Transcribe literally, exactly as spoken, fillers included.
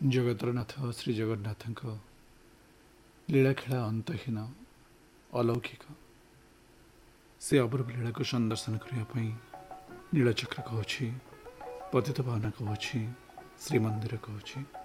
जगतर नाथ श्री जगन्नाथ लीलाखेला अंतहीन अलौकिक से अपूर्व लीला को संदर्शन करने नीलचक्र कहूँ पतित पावन कहूँ श्रीमंदिर कहूँ।